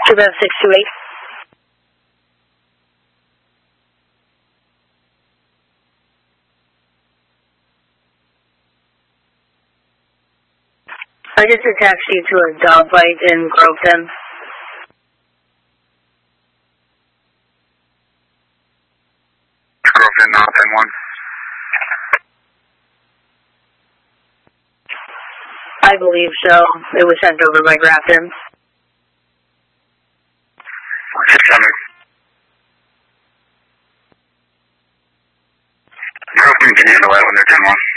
20628. I just attached you to a dog bite in Groveton. Groveton, 10-1. I believe so. It was sent over by Grafton. Groveton can handle that when they're 10-1.